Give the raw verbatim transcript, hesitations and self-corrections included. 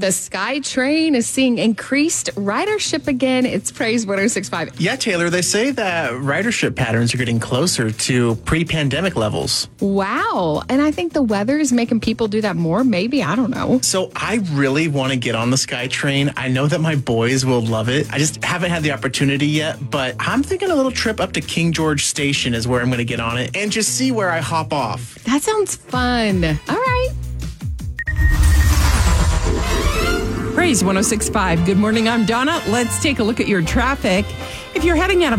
The SkyTrain is seeing increased ridership again. It's Praise one oh six point five. Yeah, Taylor, they say that ridership patterns are getting closer to pre-pandemic levels. Wow. And I think the weather is making people do that more. Maybe. I don't know. So I really want to get on the SkyTrain. I know that my boys will love it. I just haven't had the opportunity yet, but I'm thinking a little trip up to King George Station is where I'm going to get on it and just see where I hop off. That sounds fun. All right. Praise one oh six point five. Good morning. I'm Donna. Let's take a look at your traffic. If you're heading out of